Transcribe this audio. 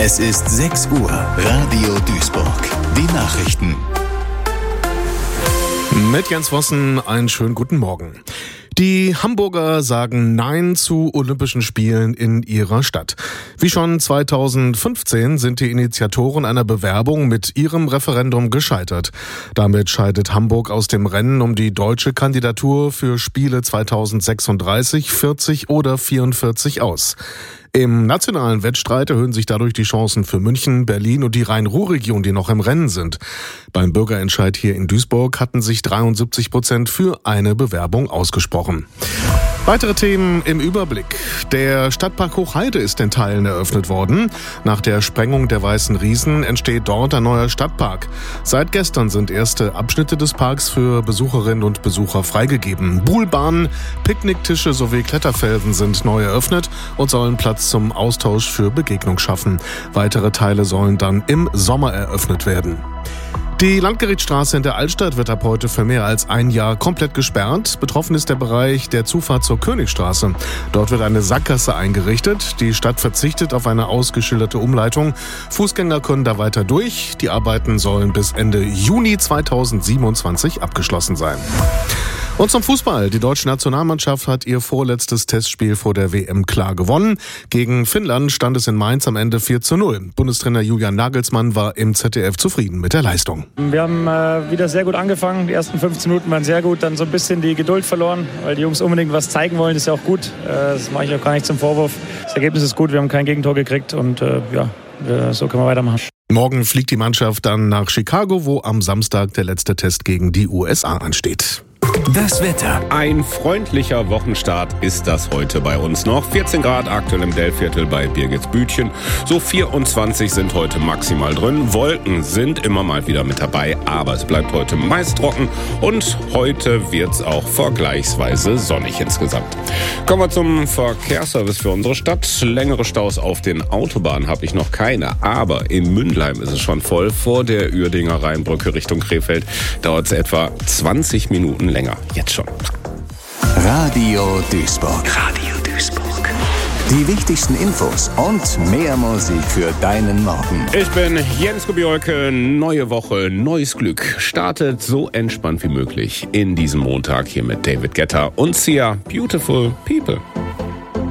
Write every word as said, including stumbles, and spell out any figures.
Es ist sechs Uhr. Radio Duisburg. Die Nachrichten. Mit Jens Vossen einen schönen guten Morgen. Die Hamburger sagen Nein zu Olympischen Spielen in ihrer Stadt. Wie schon zweitausendfünfzehn sind die Initiatoren einer Bewerbung mit ihrem Referendum gescheitert. Damit scheidet Hamburg aus dem Rennen um die deutsche Kandidatur für Spiele zweitausendsechsunddreißig, vierzig oder vierundvierzig aus. Im nationalen Wettstreit erhöhen sich dadurch die Chancen für München, Berlin und die Rhein-Ruhr-Region, die noch im Rennen sind. Beim Bürgerentscheid hier in Duisburg hatten sich dreiundsiebzig Prozent für eine Bewerbung ausgesprochen. Weitere Themen im Überblick. Der Stadtpark Hochheide ist in Teilen eröffnet worden. Nach der Sprengung der Weißen Riesen entsteht dort ein neuer Stadtpark. Seit gestern sind erste Abschnitte des Parks für Besucherinnen und Besucher freigegeben. Buhlbahnen, Picknicktische sowie Kletterfelsen sind neu eröffnet und sollen Platz zum Austausch für Begegnung schaffen. Weitere Teile sollen dann im Sommer eröffnet werden. Die Landgerichtsstraße in der Altstadt wird ab heute für mehr als ein Jahr komplett gesperrt. Betroffen ist der Bereich der Zufahrt zur Königstraße. Dort wird eine Sackgasse eingerichtet. Die Stadt verzichtet auf eine ausgeschilderte Umleitung. Fußgänger können da weiter durch. Die Arbeiten sollen bis Ende Juni zweitausendsiebenundzwanzig abgeschlossen sein. Und zum Fußball. Die deutsche Nationalmannschaft hat ihr vorletztes Testspiel vor der W M klar gewonnen. Gegen Finnland stand es in Mainz am Ende vier zu null. Bundestrainer Julian Nagelsmann war im Z D F zufrieden mit der Leistung. Wir haben äh, wieder sehr gut angefangen. Die ersten fünfzehn Minuten waren sehr gut. Dann so ein bisschen die Geduld verloren, weil die Jungs unbedingt was zeigen wollen. Das ist ja auch gut. Äh, das mache ich auch gar nicht zum Vorwurf. Das Ergebnis ist gut. Wir haben kein Gegentor gekriegt und äh, ja, äh, so können wir weitermachen. Morgen fliegt die Mannschaft dann nach Chicago, wo am Samstag der letzte Test gegen die U S A ansteht. Das Wetter. Ein freundlicher Wochenstart ist das heute bei uns noch. vierzehn Grad aktuell im Dellviertel bei Birgitsbütchen. So vierundzwanzig sind heute maximal drin. Wolken sind immer mal wieder mit dabei, aber es bleibt heute meist trocken. Und heute wird es auch vergleichsweise sonnig insgesamt. Kommen wir zum Verkehrsservice für unsere Stadt. Längere Staus auf den Autobahnen habe ich noch keine, aber in Mündelheim ist es schon voll. Vor der Uerdinger Rheinbrücke Richtung Krefeld dauert es etwa zwanzig Minuten länger. Jetzt schon. Radio Duisburg. Radio Duisburg. Die wichtigsten Infos und mehr Musik für deinen Morgen. Ich bin Jens Kubiolke. Neue Woche, neues Glück. Startet so entspannt wie möglich in diesem Montag hier mit David Guetta und Sia. Beautiful People.